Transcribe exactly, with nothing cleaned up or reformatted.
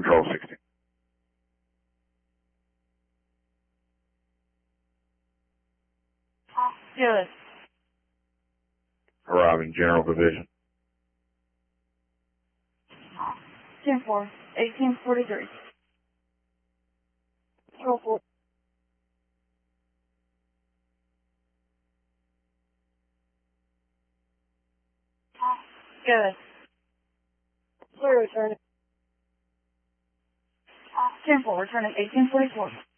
Control sixty. Good. Arriving General Division. ten four, eighteen forty-three. Control four. Good. Clear return. ten four, returning eighteen forty-four.